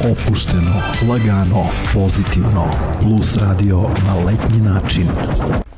Opušteno, lagano, pozitivno. Plus radio na letnji način.